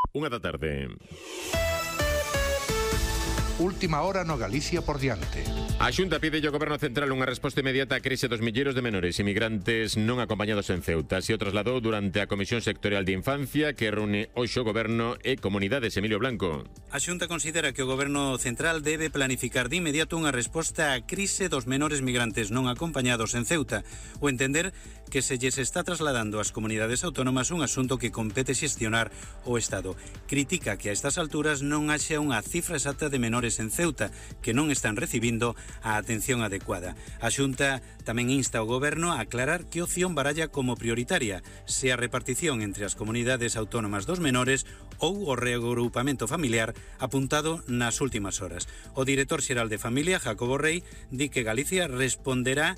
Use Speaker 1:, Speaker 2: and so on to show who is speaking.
Speaker 1: 1:00 PM.
Speaker 2: Última hora no Galicia por diante.
Speaker 1: A Xunta pide ao Goberno Central unha resposta inmediata á crise dos milleiros de menores inmigrantes non acompañados en Ceuta. Así o trasladou durante a Comisión Sectorial de Infancia que reúne hoxe o Goberno e Comunidades. Emilio Blanco.
Speaker 3: A Xunta considera que o Goberno Central debe planificar de inmediato unha resposta á crise dos menores migrantes non acompañados en Ceuta, o entender que se lles está trasladando ás comunidades autónomas un asunto que compete xestionar o Estado. Critica que a estas alturas non haxa unha cifra exacta de menores en Ceuta que non están recibindo a atención adecuada. A Xunta tamén insta ao Goberno a aclarar que opción baralla como prioritaria, se a repartición entre as comunidades autónomas dos menores ou o reagrupamento familiar apuntado nas últimas horas. O director xeral de Familia, Jacobo Rey, di que Galicia responderá